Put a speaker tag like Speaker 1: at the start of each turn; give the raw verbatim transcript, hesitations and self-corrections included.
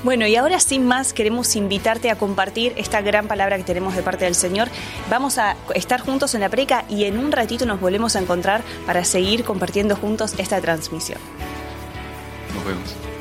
Speaker 1: Bueno, y ahora sin más queremos invitarte a compartir esta gran palabra que tenemos de parte del Señor. Vamos a estar juntos en la prédica y en un ratito nos volvemos a encontrar para seguir compartiendo juntos esta transmisión.
Speaker 2: Nos vemos.